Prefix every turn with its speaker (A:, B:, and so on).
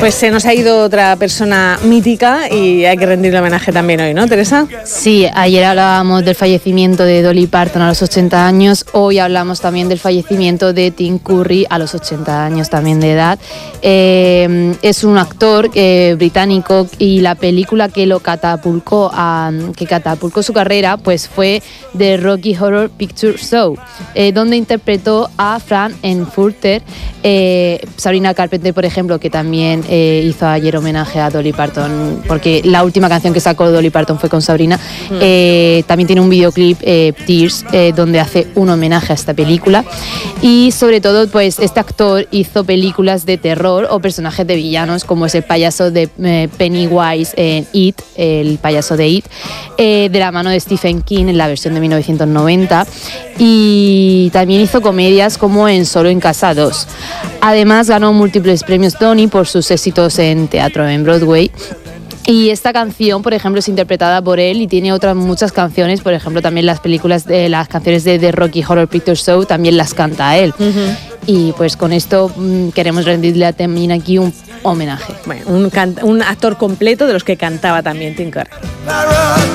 A: Pues se nos ha ido otra persona mítica y hay que rendirle homenaje también hoy, ¿no, Teresa?
B: Sí, ayer hablábamos del fallecimiento de Dolly Parton a los 80 años, hoy hablamos también del fallecimiento de Tim Curry a los 80 años también de edad. Es un actor británico y la película que catapultó su carrera pues fue The Rocky Horror Picture Show, donde interpretó a Frank-N-Furter. Sabrina Carpenter, por ejemplo, que también hizo ayer homenaje a Dolly Parton, porque la última canción que sacó Dolly Parton fue con Sabrina. También tiene un videoclip, Tears, donde hace un homenaje a esta película. Y sobre todo, pues este actor hizo películas de terror o personajes de villanos, como es el payaso de Pennywise en It, el payaso de It, de la mano de Stephen King en la versión de 1990. Y también hizo comedias como en Solo en Casa 2. Además ganó múltiples premios Tony por sus éxitos en teatro en Broadway. Y esta canción, por ejemplo, es interpretada por él y tiene otras muchas canciones, por ejemplo, también las canciones de The Rocky Horror Picture Show también las canta él. Y pues con esto queremos rendirle también aquí un homenaje.
A: Bueno, un actor completo de los que cantaba también Tim Curry.